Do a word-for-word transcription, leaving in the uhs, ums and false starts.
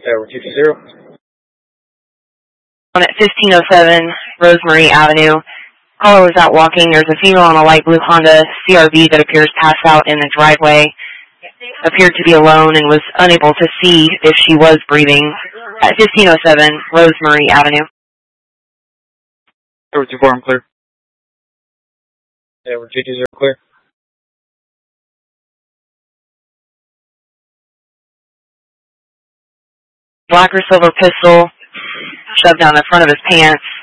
Edward two two zero. On at fifteen oh seven Rosemary Avenue. Caller was out walking. There's a female on a light blue Honda C R V that appears passed out in the driveway. Appeared to be alone and was unable to see if she was breathing. At fifteen oh seven Rosemary Avenue. Edward two four, I'm clear. Edward two two zero, clear. Black or silver pistol shoved down the front of his pants.